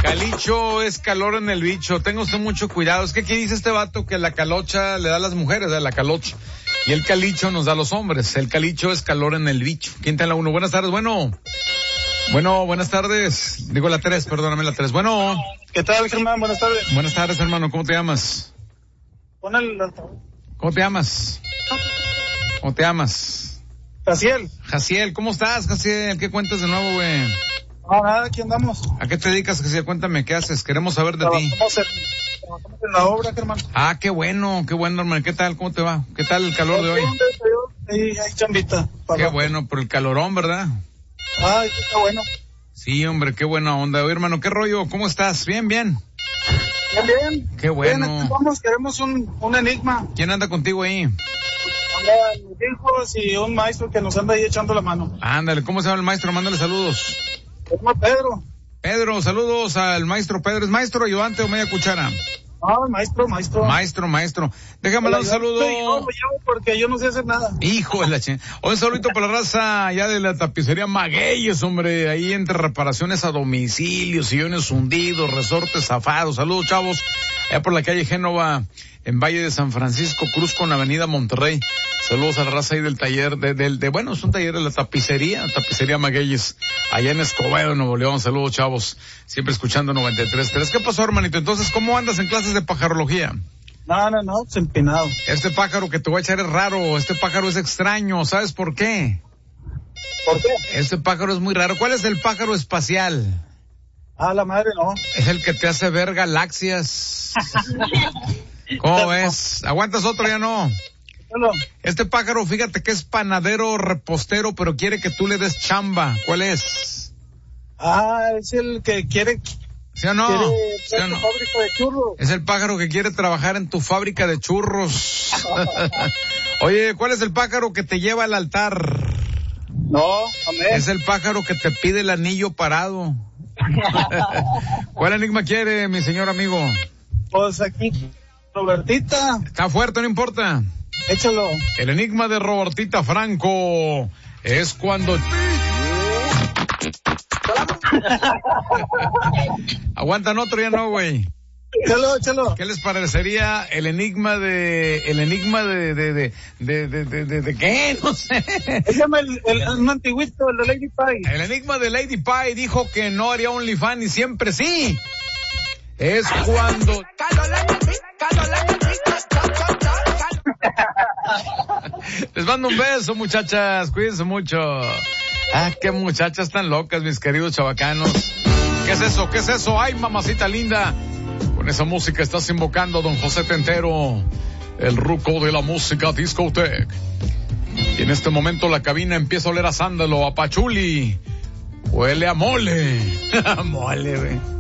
Calicho es calor en el bicho. Tenga usted mucho cuidado. Es que aquí dice este vato que la calocha le da a las mujeres, la calocha. Y el calicho nos da a los hombres. El calicho es calor en el bicho. ¿Quién te la uno? Buenas tardes, bueno, buenas tardes. Digo la 3, perdóname, la 3. Bueno. ¿Qué tal, Germán? Buenas tardes. Buenas tardes, hermano. ¿Cómo te llamas? ¿Cómo te llamas? ¿Cómo te llamas? Jaciel, ¿cómo estás, Jaciel? ¿Qué cuentas de nuevo, güey? No, nada, aquí andamos. ¿A qué te dedicas, Jaciel? Cuéntame, ¿qué haces? Queremos saber de ti. Trabajamos en la obra, Germán. Ah, qué bueno, hermano. ¿Qué tal? ¿Cómo te va? ¿Qué tal el calor de hoy? Sí, hay chambita. Qué bueno, por el calorón, ¿verdad? Ay, está bueno. Sí, hombre, qué buena onda. Oye, hermano, ¿qué rollo? ¿Cómo estás? Bien. Bien. Qué bueno. Bien, aquí vamos, queremos un enigma. ¿Quién anda contigo ahí? Andan mis hijos y un maestro que nos anda ahí echando la mano. Ándale, ¿cómo se llama el maestro? Mándale saludos. Se llama Pedro. Pedro, saludos al maestro Pedro. ¿Es maestro, ayudante o media cuchara? No, maestro. Maestro. Déjame dar un saludo. Yo porque yo no sé hacer nada. Hijo de la chingada. Un saludito para la raza allá de la tapicería Magueyes, hombre. Ahí entre reparaciones a domicilio, sillones hundidos, resortes zafados. Saludos, chavos. Allá por la calle Génova, en Valle de San Francisco, Cruz con Avenida Monterrey. Saludos a la raza ahí del taller bueno, es un taller de la tapicería Magueyes, allá en Escobedo, Nuevo León. Saludos, chavos. Siempre escuchando 93.3. ¿Qué pasó, hermanito? Entonces, ¿cómo andas en clases de pajarología? No, empinado. Este pájaro que te voy a echar es raro, este pájaro es extraño, ¿sabes por qué? ¿Por qué? Este pájaro es muy raro. ¿Cuál es el pájaro espacial? Ah, la madre, no. Es el que te hace ver galaxias. ¿Cómo ves? ¿Aguantas otro? Ya no. No. Este pájaro, fíjate que es panadero, repostero, pero quiere que tú le des chamba. ¿Cuál es? Ah, es el que quiere... ¿Sí o no? ¿Sí o no? Fábrica de churros. Es el pájaro que quiere trabajar en tu fábrica de churros. Oye, ¿cuál es el pájaro que te lleva al altar? No, amén. Es el pájaro que te pide el anillo parado. ¿Cuál enigma quiere, mi señor amigo? Pues aquí, Robertita. Está fuerte, no importa. Échalo. El enigma de Robertita Franco es cuando... Aguantan otro, ya no, güey. Échalo. ¿Qué les parecería el enigma de qué? No sé. Se llama un antiguito, el de Lady Pie. El enigma de Lady Pie dijo que no haría OnlyFans y siempre sí. Es cuando... Les mando un beso, muchachas, cuídense mucho. Ah, qué muchachas tan locas, mis queridos chavacanos. ¿Qué es eso? Ay, mamacita linda. Con esa música estás invocando a don José Tentero, el ruco de la música discotech. Y en este momento la cabina empieza a oler a sándalo, a pachuli. Huele a mole. Mole, güey.